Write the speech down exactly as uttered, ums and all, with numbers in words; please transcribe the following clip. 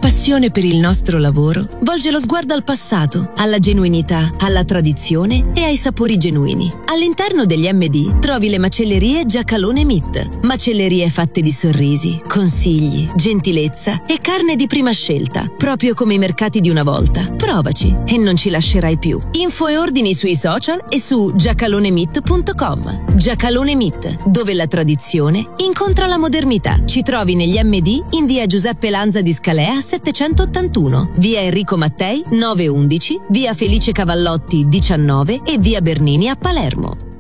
passione per il nostro lavoro volge lo sguardo al passato, alla genuinità, alla tradizione e ai sapori genuini. All'interno degli emme di trovi le macellerie Giacalone Meat. Macellerie fatte di sorrisi, consigli, gentilezza e carne di prima scelta, proprio come i mercati di una volta. Provaci e non ci lascerai più. Info e ordini sui social e su giacalone meat punto com. Giacalone Meat, dove la tradizione incontra la modernità. Ci trovi negli emme di in via Giuseppe Lanza di Scalea settecentottantuno, via Enrico Mattei nove undici, via Felice Cavallotti diciannove e via Bernini a Palermo.